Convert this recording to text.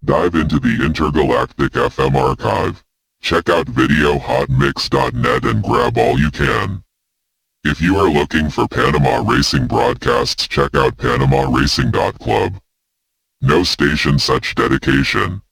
Dive into the intergalactic FM archive. Check out videohotmix.net and grab all you can. If you are looking for Panama Racing broadcasts, check out PanamaRacing.club. No station such dedication.